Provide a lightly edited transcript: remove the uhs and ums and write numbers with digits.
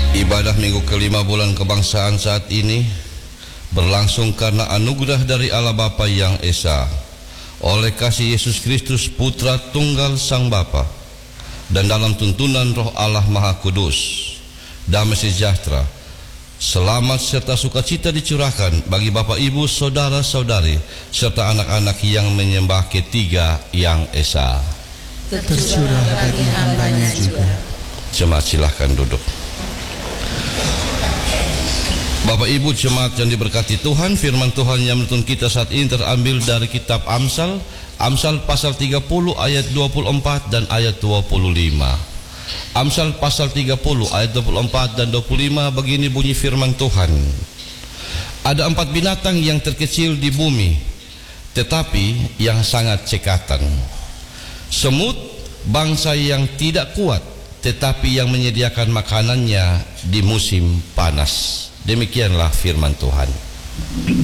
Ibadah minggu kelima bulan kebangsaan saat ini berlangsung karena anugerah dari Allah Bapa yang Esa, oleh kasih Yesus Kristus Putra Tunggal Sang Bapa, dan dalam tuntunan Roh Allah Maha Kudus. Damai sejahtera, selamat serta sukacita dicurahkan bagi Bapak Ibu, saudara-saudari, serta anak-anak yang menyembah Ketiga yang Esa. Tercurah bagi hambanya juga. Jemaat silahkan duduk. Bapak Ibu jemaat yang diberkati Tuhan, firman Tuhan yang menuntun kita saat ini terambil dari kitab Amsal pasal 30 ayat 24 dan ayat 25. Amsal pasal 30 ayat 24 dan 25, begini bunyi firman Tuhan. Ada 4 binatang yang terkecil di bumi, tetapi yang sangat cekatan. Semut, bangsa yang tidak kuat, tetapi yang menyediakan makanannya di musim panas. Demikianlah firman Tuhan.